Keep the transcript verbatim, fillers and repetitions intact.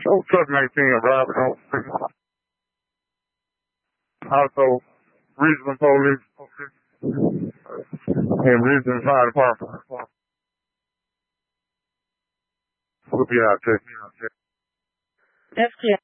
old truck nineteen arriving on also regional police and regional fire department. We'll be out there. That's clear.